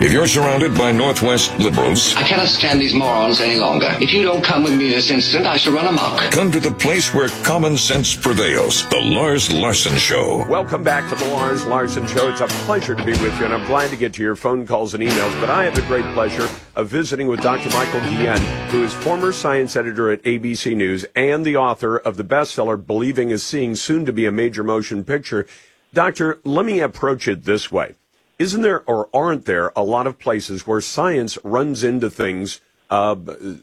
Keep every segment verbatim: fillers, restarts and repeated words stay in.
If you're surrounded by Northwest liberals, I cannot stand these morons any longer. If you don't come with me this instant, I shall run amok. Come to the place where common sense prevails. The Lars Larson Show. Welcome back to the Lars Larson Show. It's a pleasure to be with you, and I'm glad to get to your phone calls and emails. But I have the great pleasure of visiting with Doctor Michael Guillen, who is former science editor at A B C News and the author of the bestseller, Believing is Seeing, soon to be a major motion picture. Doctor, let me approach it this way. Isn't there, or aren't there, a lot of places where science runs into things, uh,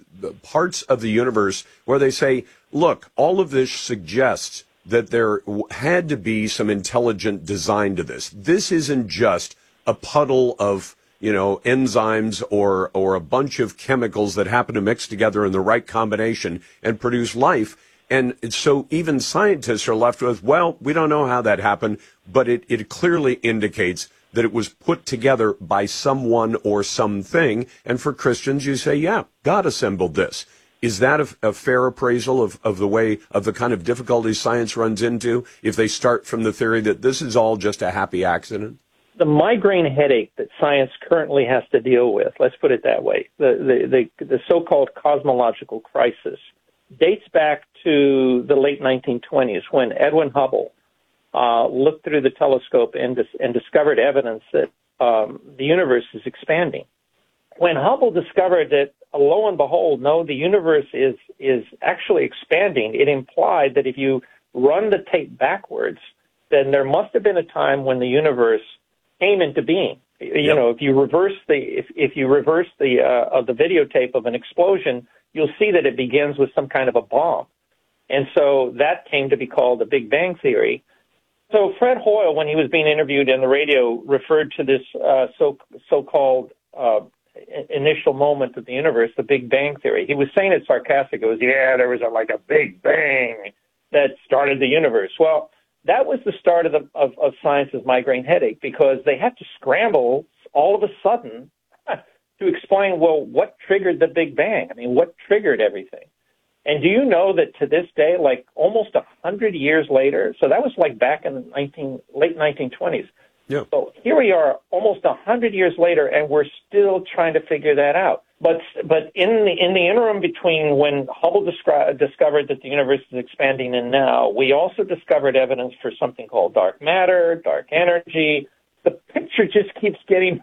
parts of the universe where they say, look, all of this suggests that there had to be some intelligent design to this. This isn't just a puddle of, you know, enzymes or, or a bunch of chemicals that happen to mix together in the right combination and produce life. And so even scientists are left with, well, we don't know how that happened, but it, it clearly indicates that it was put together by someone or something. And for Christians, you say, yeah, God assembled this. Is that a, a fair appraisal of, of the way, of the kind of difficulties science runs into if they start from the theory that this is all just a happy accident? The migraine headache that science currently has to deal with, let's put it that way, the, the, the, the so-called cosmological crisis, dates back to the late nineteen twenties when Edwin Hubble Uh, looked through the telescope and, dis- and discovered evidence that um, the universe is expanding. When Hubble discovered that, uh, lo and behold, no, the universe is is actually expanding, it implied that if you run the tape backwards, then there must have been a time when the universe came into being. You Yep. know, if you reverse the if, if you reverse the uh, of the videotape of an explosion, you'll see that it begins with some kind of a bomb, and so that came to be called the Big Bang Theory. So Fred Hoyle, when he was being interviewed on the radio, referred to this uh, so, so-called uh, initial moment of the universe, the Big Bang Theory. He was saying it sarcastic. It was, yeah, there was a, like a big bang that started the universe. Well, that was the start of, the, of, of science's migraine headache because they had to scramble all of a sudden to explain, well, what triggered the Big Bang? I mean, what triggered everything? And do you know that to this day, like almost a hundred years later, so that was like back in the nineteen, late nineteen twenties. Yeah. So here we are almost a hundred years later, and we're still trying to figure that out. But but in the in the interim between when Hubble descri- discovered that the universe is expanding and now, we also discovered evidence for something called dark matter, dark energy. The picture just keeps getting,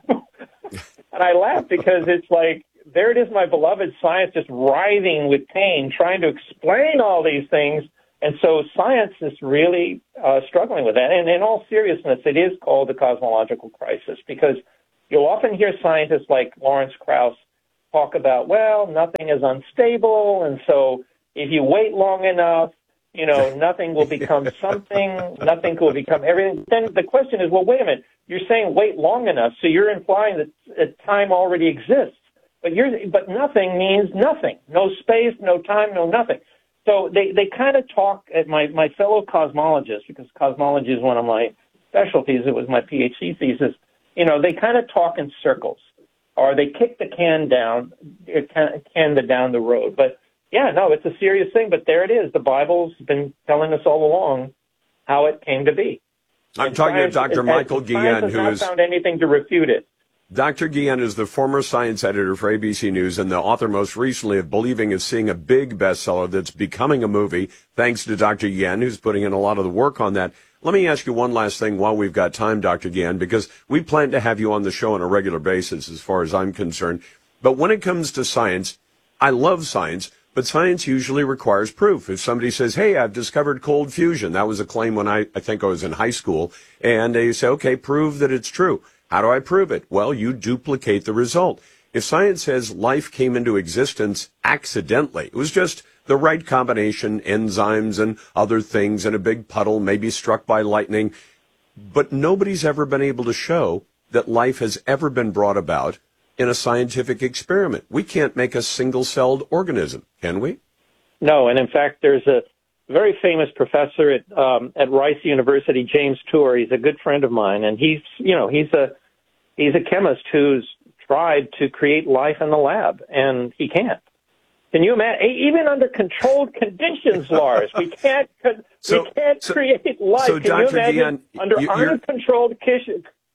and I laugh because it's like, there it is, my beloved science, just writhing with pain, trying to explain all these things. And so science is really uh, struggling with that. And in all seriousness, it is called the cosmological crisis because you'll often hear scientists like Lawrence Krauss talk about, well, nothing is unstable. And so if you wait long enough, you know, nothing will become something, nothing will become everything. Then the question is, well, wait a minute, you're saying wait long enough. So you're implying that, that time already exists. But you're, but nothing means nothing. No space, no time, no nothing. So they, they kind of talk at my, my fellow cosmologists, because cosmology is one of my specialties. It was my PhD thesis. You know, they kind of talk in circles, or they kick the can down, can, can the down the road. But yeah, no, it's a serious thing. But there it is. The Bible's been telling us all along how it came to be. I'm and talking science, to Doctor Michael Guillen, who has is not found anything to refute it. Doctor Guillen is the former science editor for A B C News and the author most recently of Believing is Seeing, a big bestseller that's becoming a movie, thanks to Doctor Guillen, who's putting in a lot of the work on that. Let me ask you one last thing while we've got time, Doctor Guillen, because we plan to have you on the show on a regular basis as far as I'm concerned. But when it comes to science, I love science, but science usually requires proof. If somebody says, hey, I've discovered cold fusion, that was a claim when I, I think I was in high school, and they say, okay, prove that it's true. How do I prove it? Well, you duplicate the result. If science says life came into existence accidentally, it was just the right combination, enzymes and other things in a big puddle, maybe struck by lightning, but nobody's ever been able to show that life has ever been brought about in a scientific experiment. We can't make a single-celled organism, can we? No, and in fact, there's a very famous professor at um, at Rice University, James Tour. He's a good friend of mine, and he's you know he's a he's a chemist who's tried to create life in the lab, and he can't. Can you imagine? Even under controlled conditions, Lars, we can't so, we can't so, create life. So, Can Doctor you imagine Guillen, under you, uncontrolled conditions?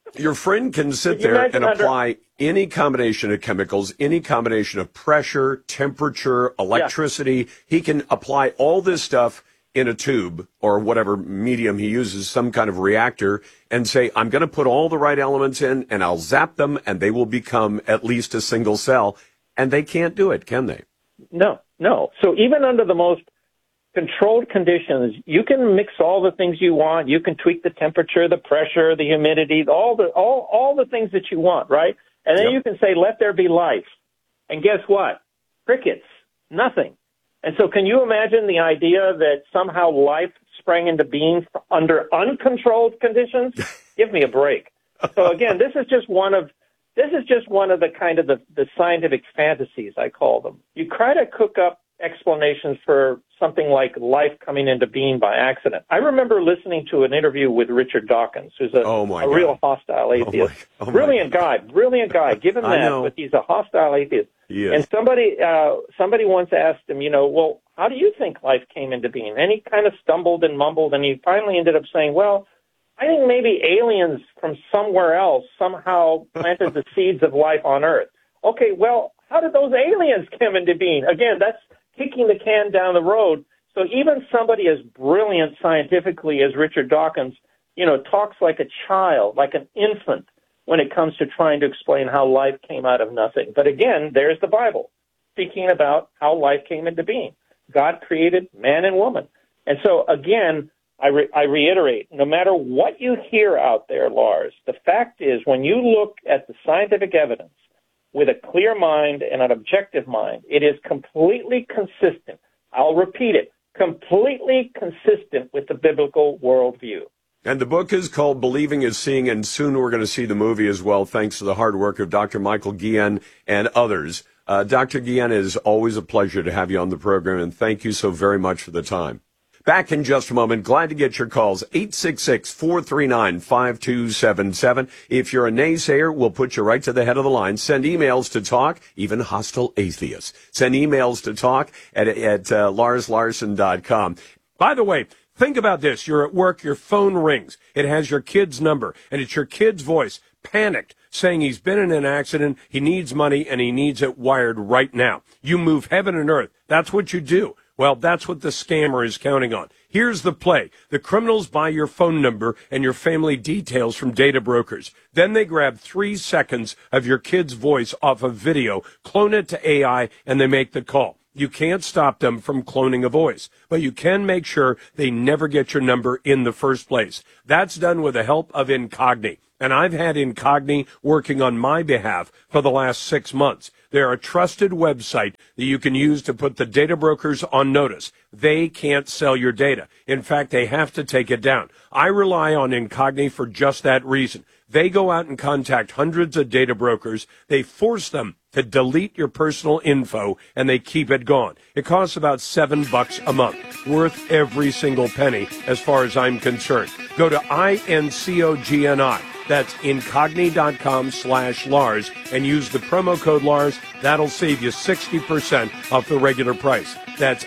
Your friend can sit Can there and under- apply any combination of chemicals, any combination of pressure, temperature, electricity. Yeah. He can apply all this stuff in a tube or whatever medium he uses, some kind of reactor, and say, I'm going to put all the right elements in and I'll zap them and they will become at least a single cell. And they can't do it, can they? No, no. So even under the most controlled conditions, you can mix all the things you want. You can tweak the temperature, the pressure, the humidity, all the all all the things that you want, right? And then yep. you can say, let there be life. And guess what? Crickets. Nothing. And so can you imagine the idea that somehow life sprang into being under uncontrolled conditions? Give me a break. So again, this is just one of this is just one of the kind of the, the scientific fantasies, I call them. You try to cook up explanations for something like life coming into being by accident. I remember listening to an interview with Richard Dawkins, who's a, oh a real hostile atheist. Oh my, oh brilliant guy, brilliant guy. Give him that, but he's a hostile atheist. Yes. And somebody uh, somebody once asked him, you know, well, how do you think life came into being? And he kind of stumbled and mumbled, and he finally ended up saying, well, I think maybe aliens from somewhere else somehow planted the seeds of life on Earth. Okay, well, how did those aliens come into being? Again, that's kicking the can down the road. So even somebody as brilliant scientifically as Richard Dawkins, you know, talks like a child, like an infant when it comes to trying to explain how life came out of nothing. But again, there's the Bible speaking about how life came into being. God created man and woman. And so again, I, re- I reiterate, no matter what you hear out there, Lars, the fact is when you look at the scientific evidence, with a clear mind and an objective mind, it is completely consistent. I'll repeat it, completely consistent with the biblical worldview. And the book is called Believing is Seeing, and soon we're going to see the movie as well, thanks to the hard work of Doctor Michael Guillen and others. Uh, Doctor Guillen, it is always a pleasure to have you on the program, and thank you so very much for the time. Back in just a moment. Glad to get your calls. eight six six, four three nine, five two seven seven. If you're a naysayer, we'll put you right to the head of the line. Send emails to talk, even hostile atheists. Send emails to talk at, at uh, lars larson dot com. By the way, think about this. You're at work, your phone rings. It has your kid's number, and it's your kid's voice, panicked, saying he's been in an accident, he needs money, and he needs it wired right now. You move heaven and earth. That's what you do. Well, that's what the scammer is counting on. Here's the play. The criminals buy your phone number and your family details from data brokers. Then they grab three seconds of your kid's voice off of video, clone it to A I, and they make the call. You can't stop them from cloning a voice, but you can make sure they never get your number in the first place. That's done with the help of Incogni. And I've had Incogni working on my behalf for the last six months. They're a trusted website that you can use to put the data brokers on notice. They can't sell your data. In fact, they have to take it down. I rely on Incogni for just that reason. They go out and contact hundreds of data brokers. They force them to delete your personal info, and they keep it gone. It costs about seven bucks a month, worth every single penny as far as I'm concerned. Go to I N C O G N I. That's incogni.com slash Lars and use the promo code Lars. That'll save you sixty percent off the regular price. That's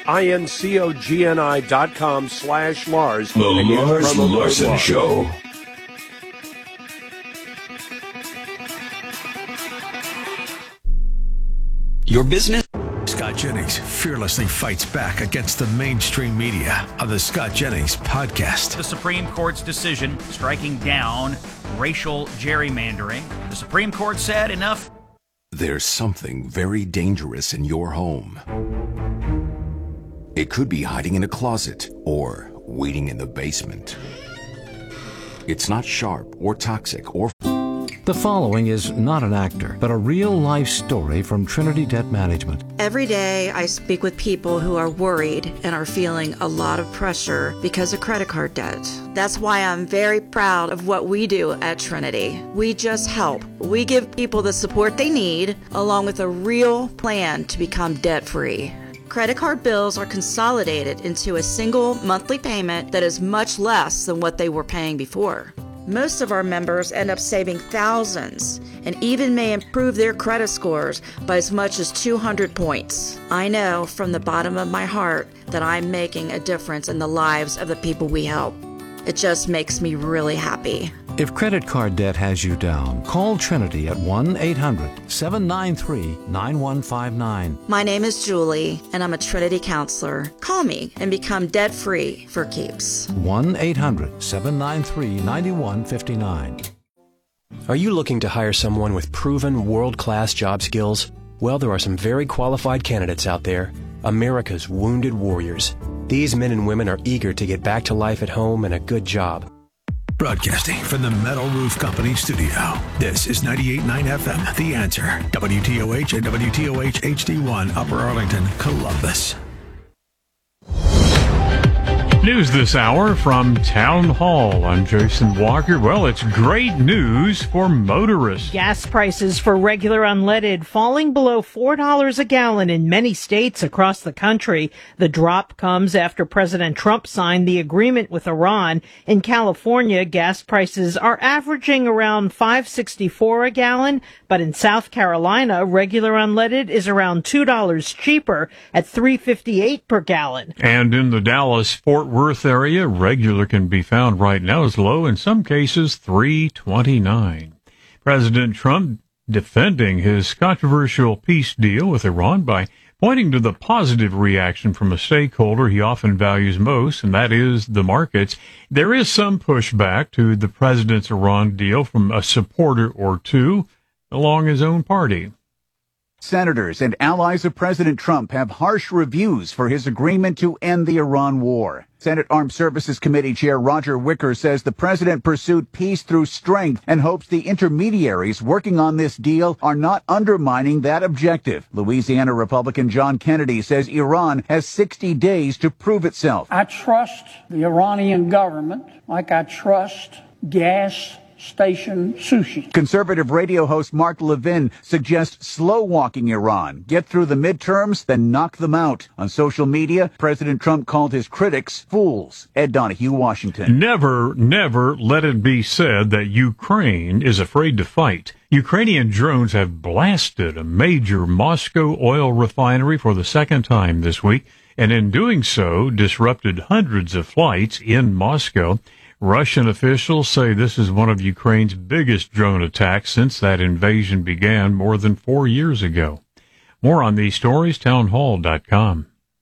incogni dot com slash Lars. The Lars Larson Show. Your business? Scott Jennings fearlessly fights back against the mainstream media on the Scott Jennings podcast. The Supreme Court's decision striking down racial gerrymandering. The Supreme Court said enough. There's something very dangerous in your home. It could be hiding in a closet or waiting in the basement. It's not sharp or toxic or... The following is not an actor, but a real-life story from Trinity Debt Management. Every day I speak with people who are worried and are feeling a lot of pressure because of credit card debt. That's why I'm very proud of what we do at Trinity. We just help. We give people the support they need, along with a real plan to become debt-free. Credit card bills are consolidated into a single monthly payment that is much less than what they were paying before. Most of our members end up saving thousands and even may improve their credit scores by as much as two hundred points. I know from the bottom of my heart that I'm making a difference in the lives of the people we help. It just makes me really happy. If credit card debt has you down, call Trinity at one eight hundred seven nine three nine one five nine. My name is Julie, and I'm a Trinity counselor. Call me and become debt-free for keeps. one eight hundred seven nine three nine one five nine. Are you looking to hire someone with proven world-class job skills? Well, there are some very qualified candidates out there. America's wounded warriors. These men and women are eager to get back to life at home and a good job. Broadcasting from the Metal Roof Company studio. This is ninety-eight point nine F M, The Answer. W T O H and W T O H H D one, Upper Arlington, Columbus. News this hour from Town Hall. I'm Jason Walker. Well, it's great news for motorists. Gas prices for regular unleaded falling below four dollars a gallon in many states across the country. The drop comes after President Trump signed the agreement with Iran. In California, gas prices are averaging around five dollars and sixty-four cents a gallon, but in South Carolina, regular unleaded is around two dollars cheaper at three dollars and fifty-eight cents per gallon. And in the Dallas-Fort Worth area, regular can be found right now as low, in some cases, three dollars and twenty-nine cents. President Trump defending his controversial peace deal with Iran by pointing to the positive reaction from a stakeholder he often values most, and that is the markets. There is some pushback to the president's Iran deal from a supporter or two along his own party. Senators and allies of President Trump have harsh reviews for his agreement to end the Iran war. Senate Armed Services Committee Chair Roger Wicker says the president pursued peace through strength and hopes the intermediaries working on this deal are not undermining that objective. Louisiana Republican John Kennedy says Iran has sixty days to prove itself. I trust the Iranian government like I trust gas station sushi. Conservative radio host Mark Levin suggests slow walking Iran. Get through the midterms, then knock them out. On social media, President Trump called his critics fools. Ed Donahue, Washington. Never, never let it be said that Ukraine is afraid to fight. Ukrainian drones have blasted a major Moscow oil refinery for the second time this week, and in doing so, disrupted hundreds of flights in Moscow. Russian officials say this is one of Ukraine's biggest drone attacks since that invasion began more than four years ago. More on these stories, townhall dot com.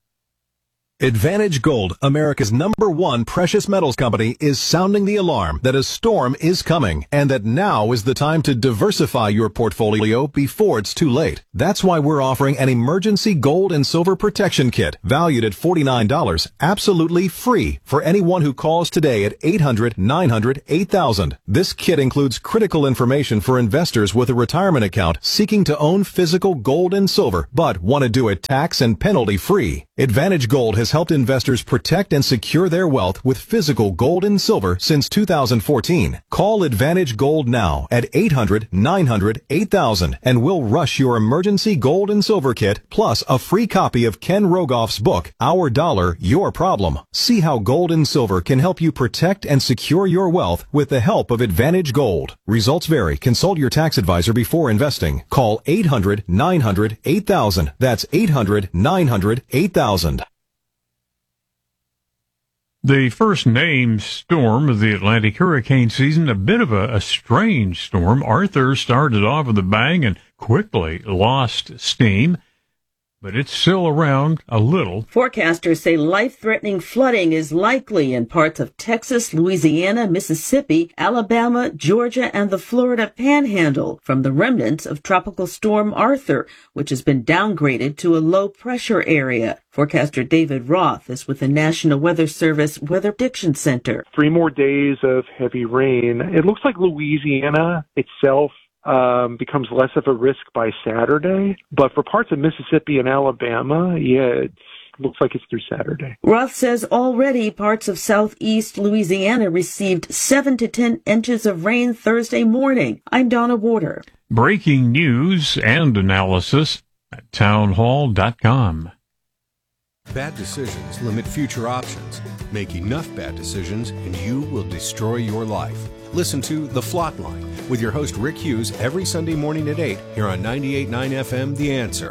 Advantage Gold, America's number one precious metals company, is sounding the alarm that a storm is coming and that now is the time to diversify your portfolio before it's too late. That's why we're offering an emergency gold and silver protection kit valued at forty-nine dollars, absolutely free for anyone who calls today at eight hundred nine hundred eight thousand. This kit includes critical information for investors with a retirement account seeking to own physical gold and silver but want to do it tax and penalty free. Advantage Gold has helped investors protect and secure their wealth with physical gold and silver since two thousand fourteen. Call Advantage Gold now at eight hundred nine hundred eight thousand and we'll rush your emergency gold and silver kit plus a free copy of Ken Rogoff's book, Our Dollar, Your Problem. See how gold and silver can help you protect and secure your wealth with the help of Advantage Gold. Results vary. Consult your tax advisor before investing. Call eight hundred nine hundred eight thousand. That's eight hundred nine hundred eight thousand. The first named storm of the Atlantic hurricane season, a bit of a, a strange storm. Arthur started off with a bang and quickly lost steam, but it's still around a little. Forecasters say life-threatening flooding is likely in parts of Texas, Louisiana, Mississippi, Alabama, Georgia, and the Florida Panhandle from the remnants of Tropical Storm Arthur, which has been downgraded to a low-pressure area. Forecaster David Roth is with the National Weather Service Weather Prediction Center. Three more days of heavy rain. It looks like Louisiana itself Um, becomes less of a risk by Saturday. But for parts of Mississippi and Alabama, yeah, it looks like it's through Saturday. Roth says already parts of southeast Louisiana received seven to ten inches of rain Thursday morning. I'm Donna Warder. Breaking news and analysis at townhall dot com. Bad decisions limit future options. Make enough bad decisions and you will destroy your life. Listen to The Flot Line with your host Rick Hughes every Sunday morning at eight here on ninety-eight point nine F M, The Answer.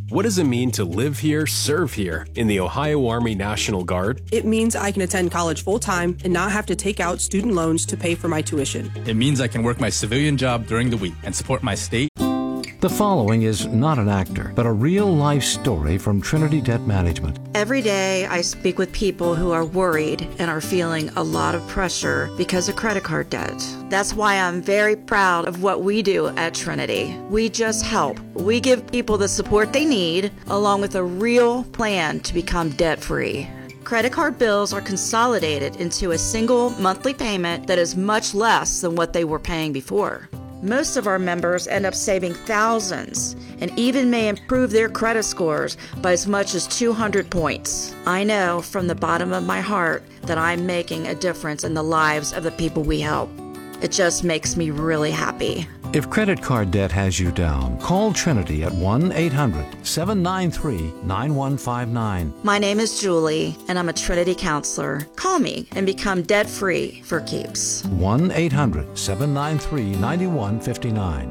What does it mean to live here, serve here in the Ohio Army National Guard? It means I can attend college full-time and not have to take out student loans to pay for my tuition. It means I can work my civilian job during the week and support my state. The following is not an actor, but a real-life story from Trinity Debt Management. Every day I speak with people who are worried and are feeling a lot of pressure because of credit card debt. That's why I'm very proud of what we do at Trinity. We just help. We give people the support they need, along with a real plan to become debt-free. Credit card bills are consolidated into a single monthly payment that is much less than what they were paying before. Most of our members end up saving thousands and even may improve their credit scores by as much as two hundred points. I know from the bottom of my heart that I'm making a difference in the lives of the people we help. It just makes me really happy. If credit card debt has you down, call Trinity at one eight hundred seven nine three nine one five nine. My name is Julie, and I'm a Trinity counselor. Call me and become debt-free for keeps. one eight hundred seven nine three nine one five nine.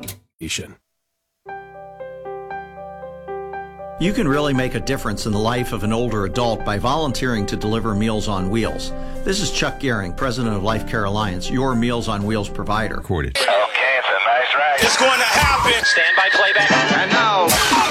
You can really make a difference in the life of an older adult by volunteering to deliver Meals on Wheels. This is Chuck Gehring, president of Life Care Alliance, your Meals on Wheels provider. Recorded. Okay, it's a nice ride. It's going to happen. Stand by playback. And now,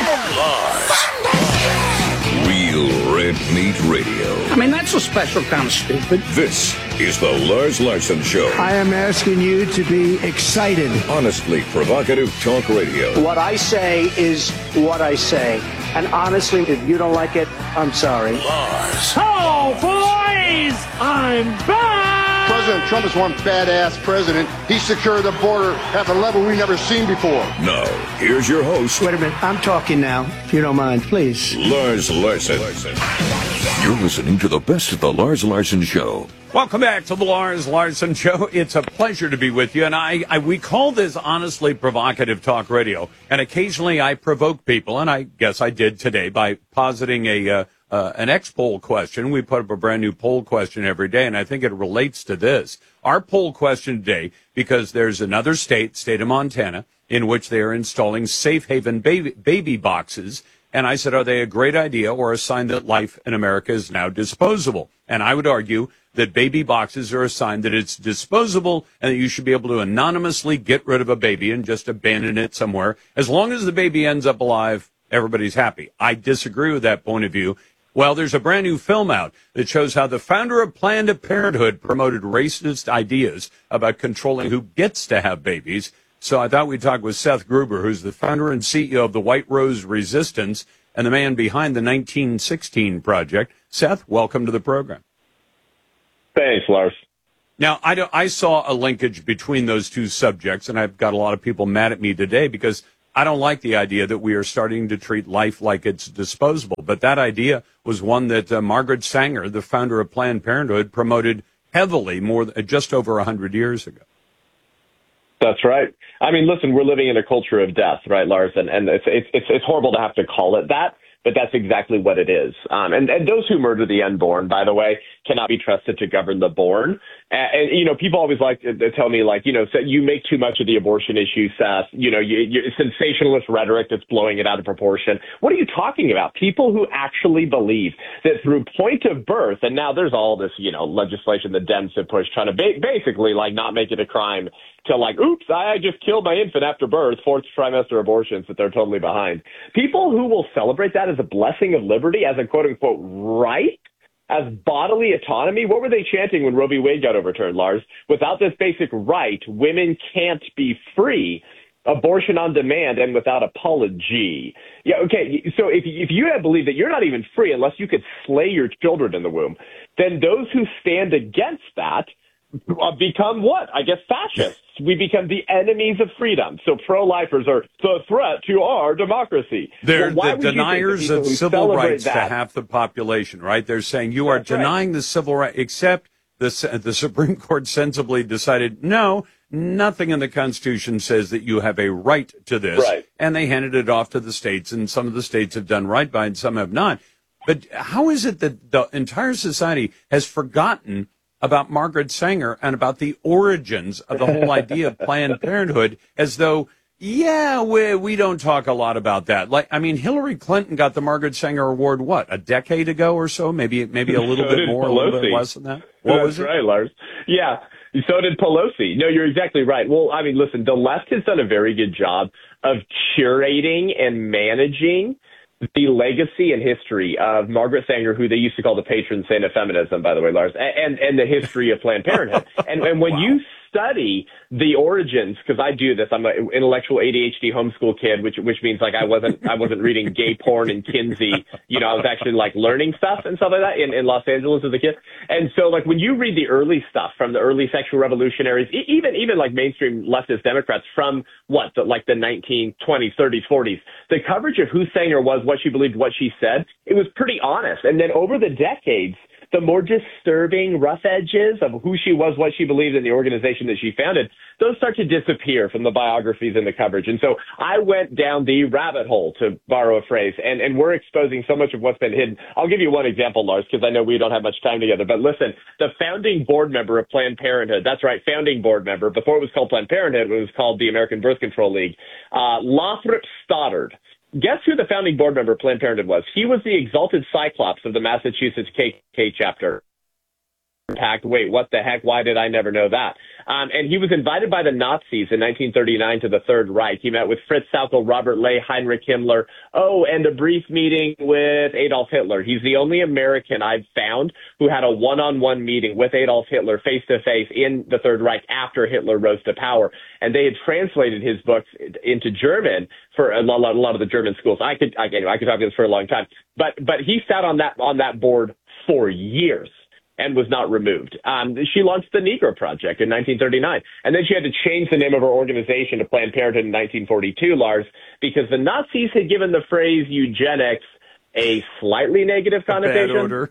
Lars. Real Red Meat Radio. I mean, that's a special kind of stupid. This is the Lars Larson Show. I am asking you to be excited. Honestly provocative talk radio. What I say is what I say. And honestly, if you don't like it, I'm sorry. Lars. Oh, boys! I'm back! President Trump is one badass president. He secured the border at a level we've never seen before. Now, here's your host. Wait a minute. I'm talking now, if you don't mind, please. Lars Larson. You're listening to the best of the Lars Larson Show. Welcome back to the Lars Larson Show. It's a pleasure to be with you. And I, I we call this honestly provocative talk radio. And occasionally I provoke people, and I guess I did today by positing a uh, uh, an X-poll question. We put up a brand new poll question every day, and I think it relates to this. Our poll question today, because there's another state, state of Montana, in which they are installing safe haven baby, baby boxes. And I said, are they a great idea or a sign that life in America is now disposable? And I would argue that baby boxes are a sign that it's disposable and that you should be able to anonymously get rid of a baby and just abandon it somewhere. As long as the baby ends up alive, everybody's happy. I disagree with that point of view. Well, there's a brand new film out that shows how the founder of Planned Parenthood promoted racist ideas about controlling who gets to have babies. So I thought we'd talk with Seth Gruber, who's the founder and C E O of the White Rose Resistance and the man behind the nineteen sixteen Project. Seth, welcome to the program. Thanks, Lars. Now, I, don't, I saw a linkage between those two subjects, and I've got a lot of people mad at me today because I don't like the idea that we are starting to treat life like it's disposable. But that idea was one that uh, Margaret Sanger, the founder of Planned Parenthood, promoted heavily more than, just over one hundred years ago. That's right. I mean, listen, we're living in a culture of death, right, Lars? And, and it's, it's, it's horrible to have to call it that, but that's exactly what it is. Um, and, and those who murder the unborn, by the way, cannot be trusted to govern the born. And, and you know, people always like to, to tell me, like, you know, so you make too much of the abortion issue, Seth. You know, you, you, sensationalist rhetoric that's blowing it out of proportion. What are you talking about? People who actually believe that through point of birth, and now there's all this, you know, legislation the Dems have pushed trying to ba- basically, like, not make it a crime to, like, oops, I just killed my infant after birth, fourth trimester abortions that they're totally behind. People who will celebrate that as a blessing of liberty, as a quote-unquote right, as bodily autonomy. What were they chanting when Roe v. Wade got overturned, Lars? Without this basic right, women can't be free. Abortion on demand and without apology. Yeah, okay, so if, if you believe that you're not even free unless you could slay your children in the womb, then those who stand against that become what? I guess fascists. We become the enemies of freedom. So pro-lifers are the threat to our democracy. They're well, the deniers of civil rights that? to half the population, right? They're saying you are That's denying right. the civil right, except the, the Supreme Court sensibly decided, no, nothing in the Constitution says that you have a right to this. Right. And they handed it off to the states, and some of the states have done right by it, and some have not. But how is it that the entire society has forgotten about Margaret Sanger and about the origins of the whole idea of Planned Parenthood, as though Yeah, we we don't talk a lot about that. Like, I mean, Hillary Clinton got the Margaret Sanger Award, what, a decade ago or so? Maybe maybe a little so bit more, Pelosi. a little bit less than that. What That's was it? right, Lars. Yeah, so did Pelosi. No, you're exactly right. Well, I mean, listen, the left has done a very good job of curating and managing the legacy and history of Margaret Sanger, who they used to call the patron saint of feminism, by the way, Lars, and and the history of Planned Parenthood. And, and when wow. you study the origins, because I do this, I'm an intellectual A D H D homeschool kid, which which means like I wasn't I wasn't reading gay porn and Kinsey. You know, I was actually like learning stuff and stuff like that in, in Los Angeles as a kid. And so like when you read the early stuff from the early sexual revolutionaries, e- even even like mainstream leftist Democrats from what the, like the nineteen twenties, thirties, forties, the coverage of who Sanger was, what she believed, what she said, it was pretty honest. And then over the decades, the more disturbing rough edges of who she was, what she believed in the organization that she founded, those start to disappear from the biographies and the coverage. And so I went down the rabbit hole, to borrow a phrase, and, and we're exposing so much of what's been hidden. I'll give you one example, Lars, because I know we don't have much time together. But listen, the founding board member of Planned Parenthood, that's right, founding board member, before it was called Planned Parenthood, it was called the American Birth Control League, uh, Lothrop Stoddard. Guess who the founding board member of Planned Parenthood was? He was the exalted cyclops of the Massachusetts K K chapter. Impact. Wait, what the heck? Why did I never know that? Um, and he was invited by the Nazis in nineteen thirty-nine to the Third Reich. He met with Fritz Sauckel, Robert Ley, Heinrich Himmler. Oh, and a brief meeting with Adolf Hitler. He's the only American I've found who had a one-on-one meeting with Adolf Hitler face-to-face in the Third Reich after Hitler rose to power. And they had translated his books into German for a lot, a lot of the German schools. I could, I, I could talk about this for a long time, but but he sat on that on that board for years and was not removed. Um, she launched the Negro Project in nineteen thirty-nine, and then she had to change the name of her organization to Planned Parenthood in nineteen forty-two, Lars, because the Nazis had given the phrase eugenics a slightly negative connotation. Bad odor.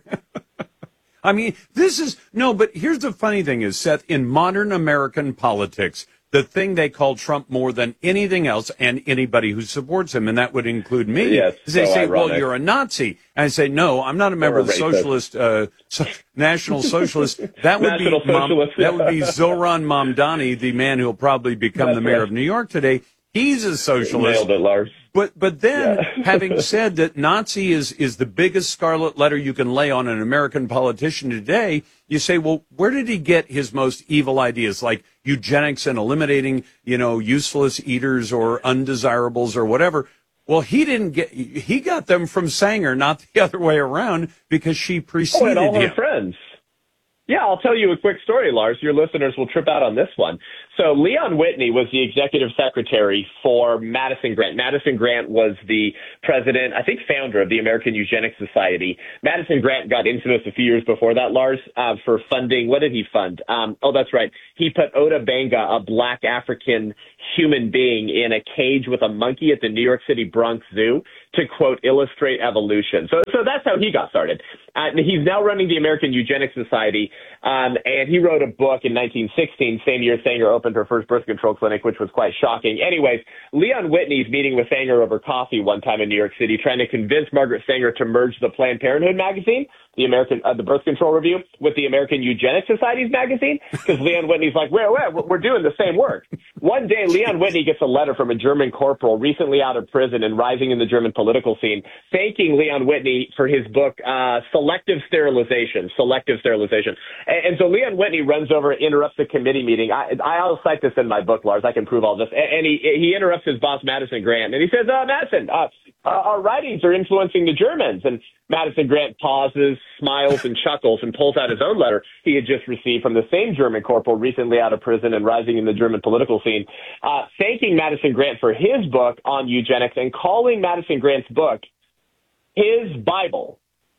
I mean, this is, no, but here's the funny thing is, Seth, in modern American politics, the thing they call Trump more than anything else and anybody who supports him, and that would include me, yes, is they so say, ironic. well, you're a Nazi. And I say, no, I'm not a member of the Socialist, uh, so, National Socialist. That would National be, Mom, Socialist. that would be Zoran Mamdani, the man who'll probably become That's the mayor right. of New York today. He's a socialist. Nailed it, Lars. But but then, Yeah. having said that Nazi is, is the biggest scarlet letter you can lay on an American politician today, you say, well, where did he get his most evil ideas, like eugenics and eliminating, you know, useless eaters or undesirables or whatever? Well, he didn't get, he got them from Sanger, not the other way around, because she Oh, preceded and all her him. friends. Yeah, I'll tell you a quick story, Lars. Your listeners will trip out on this one. So Leon Whitney was the executive secretary for Madison Grant. Madison Grant was the president, I think founder of the American Eugenics Society. Madison Grant got infamous a few years before that, Lars, uh, for funding. What did he fund? Um, oh, that's right. He put Oda Benga, a black African human being, in a cage with a monkey at the New York City Bronx Zoo to, quote, illustrate evolution. So, so that's how he got started. Uh, he's now running the American Eugenics Society, um, and he wrote a book in nineteen sixteen, same year Sanger opened her first birth control clinic, which was quite shocking. Anyways, Leon Whitney's meeting with Sanger over coffee one time in New York City, trying to convince Margaret Sanger to merge the Planned Parenthood magazine, the American, uh, the Birth Control Review, with the American Eugenics Society's magazine, because Leon Whitney's like, wait, wait, we're doing the same work. One day, Leon Whitney gets a letter from a German corporal recently out of prison and rising in the German political scene, thanking Leon Whitney for his book, uh, Selective Sterilization, Selective Sterilization. And, and so Leon Whitney runs over and interrupts the committee meeting. I, I'll cite this in my book, Lars. I can prove all this. And, and he, he interrupts his boss, Madison Grant, and he says, uh, Madison, uh, uh, our writings are influencing the Germans. And Madison Grant pauses, smiles, and chuckles and pulls out his own letter he had just received from the same German corporal recently out of prison and rising in the German political scene, uh, thanking Madison Grant for his book on eugenics and calling Madison Grant's book his Bible.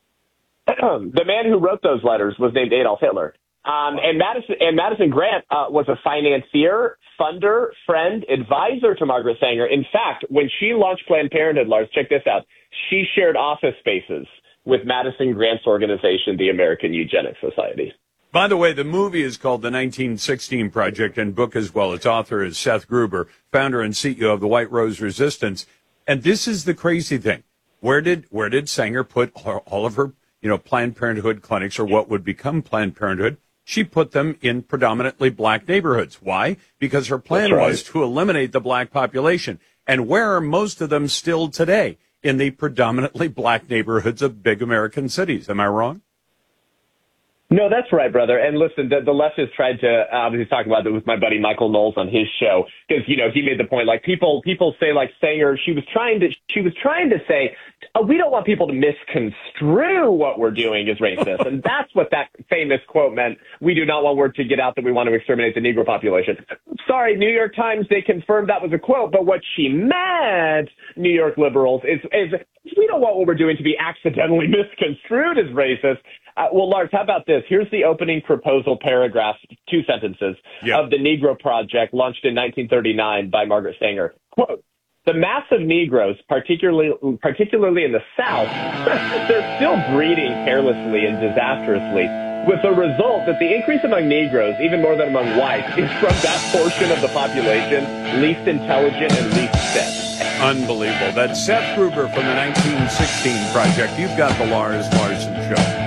The man who wrote those letters was named Adolf Hitler. Um, and Madison and Madison Grant uh, was a financier, funder, friend, advisor to Margaret Sanger. In fact, when she launched Planned Parenthood, Lars, check this out. She shared office spaces with Madison Grant's organization, the American Eugenics Society. By the way, the movie is called The nineteen sixteen Project, and book as well. Its author is Seth Gruber, founder and C E O of the White Rose Resistance. And this is the crazy thing. Where did where did Sanger put all of her, you know, Planned Parenthood clinics, or what would become Planned Parenthood? she put them in predominantly black neighborhoods. Why? Because her plan That's right. was to eliminate the black population. And where are most of them still today? In the predominantly black neighborhoods of big American cities. Am I wrong? No, that's right, brother. And listen, the, the left has tried to obviously talk about it with my buddy Michael Knowles on his show because, you know, he made the point like people people say like Sanger, she was trying to she was trying to say, oh, we don't want people to misconstrue what we're doing as racist. And that's what that famous quote meant. We do not want word to get out that we want to exterminate the Negro population. Sorry, New York Times, they confirmed that was a quote. But what she meant, New York liberals, is, is we don't want what we're doing to be accidentally misconstrued as racist. Uh, well, Lars, how about this? Here's the opening proposal paragraph, two sentences, yeah. of the Negro Project, launched in nineteen thirty-nine by Margaret Sanger. Quote, the mass of Negroes, particularly particularly in the South, they're still breeding carelessly and disastrously, with the result that the increase among Negroes, even more than among whites, is from that portion of the population least intelligent and least fit. Unbelievable. That's Seth Gruber from the nineteen sixteen Project. You've got the Lars Larson Show.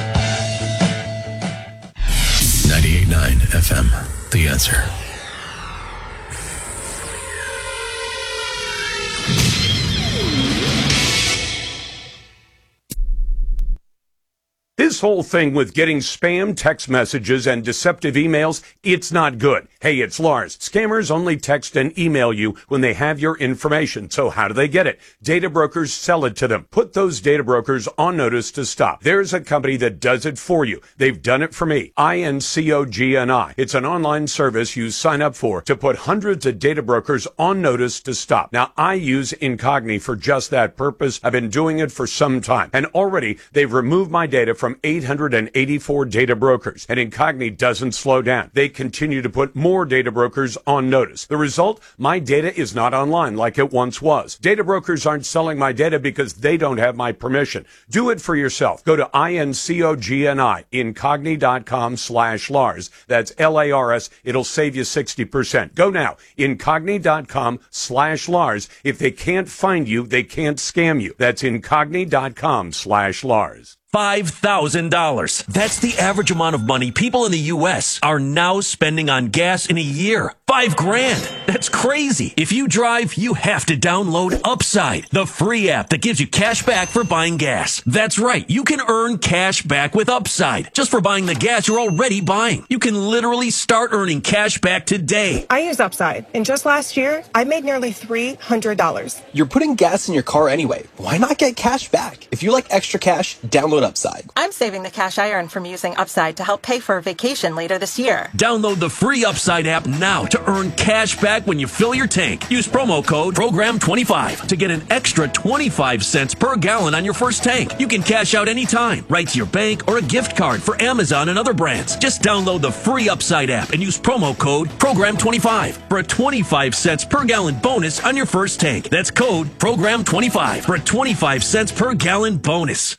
ninety-eight point nine F M, The Answer. This whole thing with getting spam text messages and deceptive emails, it's not good. Hey, it's Lars. Scammers only text and email you when they have your information. So how do they get it? Data brokers sell it to them. Put those data brokers on notice to stop. There's a company that does it for you. They've done it for me. I N C O G N I. It's an online service you sign up for to put hundreds of data brokers on notice to stop. Now, I use Incogni for just that purpose. I've been doing it for some time. And already they've removed my data from eight hundred eighty-four data brokers. And Incogni doesn't slow down. They continue to put more data brokers on notice. The result? My data is not online like it once was. Data brokers aren't selling my data because they don't have my permission. Do it for yourself. Go to I N C O G N I, incogni.com slash Lars. That's L A R S. It'll save you sixty percent. Go now, incogni.com slash Lars. If they can't find you, they can't scam you. That's incogni.com slash Lars. five thousand dollars. That's the average amount of money people in the U S are now spending on gas in a year. Five grand. That's crazy. If you drive, you have to download Upside, the free app that gives you cash back for buying gas. That's right. You can earn cash back with Upside just for buying the gas you're already buying. You can literally start earning cash back today. I use Upside, and just last year, I made nearly three hundred dollars. You're putting gas in your car anyway. Why not get cash back? If you like extra cash, download Upside. I'm saving the cash I earn from using Upside to help pay for a vacation later this year. Download the free Upside app now to earn cash back when you fill your tank. Use promo code program twenty-five to get an extra twenty-five cents per gallon on your first tank. You can cash out anytime, right to your bank or a gift card for Amazon and other brands. Just download the free Upside app and use promo code program twenty-five for a twenty-five cents per gallon bonus on your first tank. That's code program twenty-five for a twenty-five cents per gallon bonus.